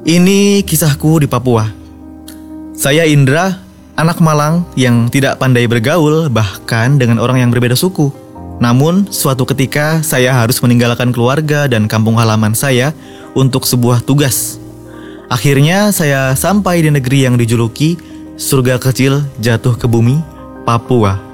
Ini kisahku di Papua. Saya Indra, anak Malang yang tidak pandai bergaul bahkan dengan orang yang berbeda suku. Namun, suatu ketika saya harus meninggalkan keluarga dan kampung halaman saya untuk sebuah tugas. Akhirnya saya sampai di negeri yang dijuluki surga kecil jatuh ke bumi, Papua.